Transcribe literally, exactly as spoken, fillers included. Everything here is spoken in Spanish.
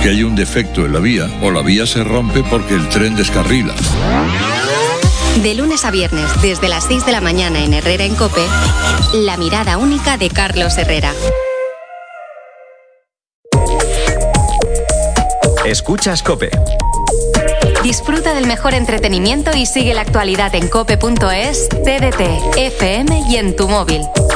que hay un defecto en la vía o la vía se rompe porque el tren descarrila. De lunes a viernes, desde las seis de la mañana en Herrera en COPE, la mirada única de Carlos Herrera. Escuchas COPE. Disfruta del mejor entretenimiento y sigue la actualidad en cope punto es, T D T, F M y en tu móvil.